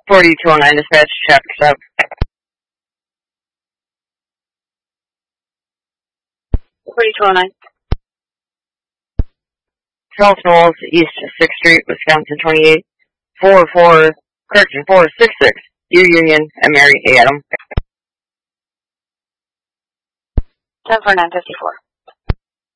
4209 dispatch, traffic stop. 4209. Charles Knowles, East 6th Street, Wisconsin 28. 466, U Union, and Mary Adam. 104954.